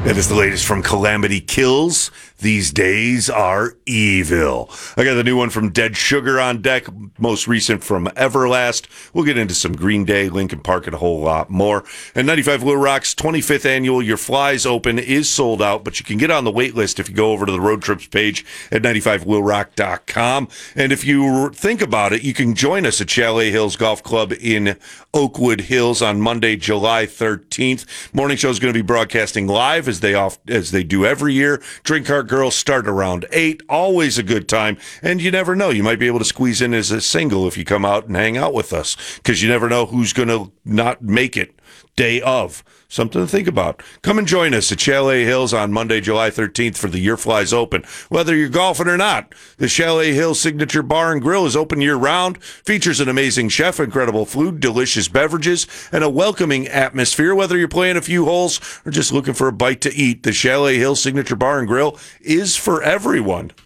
That is the latest from Calamity Kills. These days are evil. I got the new one from Dead Sugar on deck, most recent from Everlast. We'll get into some Green Day, Linkin Park, and a whole lot more. And 95 Little Rock's 25th annual Your Flies Open is sold out, but you can get on the wait list if you go over to the road trips page at 95lilrock.com. And if you think about it, you can join us at Chalet Hills Golf Club in Oakwood Hills on Monday, July 13th. Morning show is going to be broadcasting live as they do every year. Drink Cart Girls start around 8. Always a good time. And you never know. You might be able to squeeze in as a single if you come out and hang out with us, because you never know who's going to not make it day of. Something to think about. Come and join us at Chalet Hills on Monday, July 13th for the Your Flies Open. Whether you're golfing or not, the Chalet Hills Signature Bar and Grill is open year-round, features an amazing chef, incredible food, delicious beverages, and a welcoming atmosphere. Whether you're playing a few holes or just looking for a bite to eat, the Chalet Hills Signature Bar and Grill is for everyone.